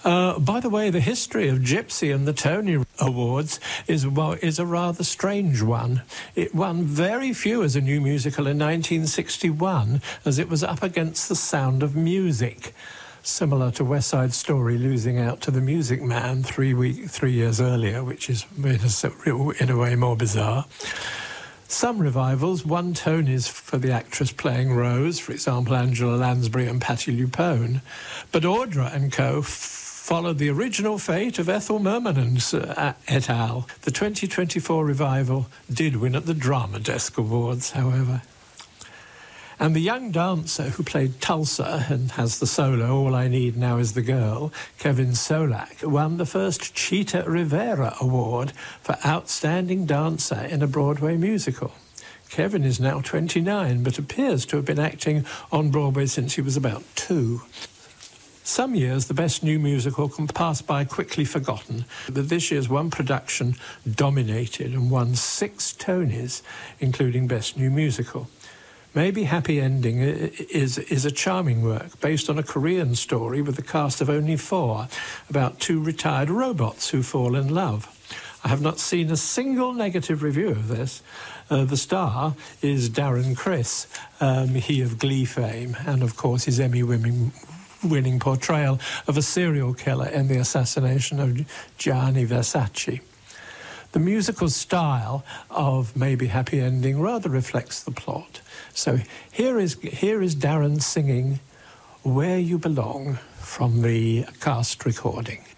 By the way, the history of Gypsy and the Tony Awards is a rather strange one. It won very few as a new musical in 1961, as it was up against The Sound of Music, similar to West Side Story losing out to The Music Man 3 years earlier, which is in a way more bizarre. Some revivals won Tonys for the actress playing Rose, for example, Angela Lansbury and Patti LuPone. But Audra and Co. followed the original fate of Ethel Merman et al. The 2024 revival did win at the Drama Desk Awards, however. And the young dancer who played Tulsa and has the solo All I Need Now Is the Girl, Kevin Solak, won the first Chita Rivera Award for Outstanding Dancer in a Broadway Musical. Kevin is now 29, but appears to have been acting on Broadway since he was about 2. Some years, the best new musical can pass by quickly forgotten, but this year's one production dominated and won 6 Tonys, including Best New Musical. Maybe Happy Ending is a charming work based on a Korean story with a cast of only 4 about 2 retired robots who fall in love. I have not seen a single negative review of this. The star is Darren Criss, he of Glee fame, and of course his Emmy-winning portrayal of a serial killer in The Assassination of Gianni Versace. The musical style of Maybe Happy Ending rather reflects the plot. So here is Darren singing Where You Belong from the cast recording.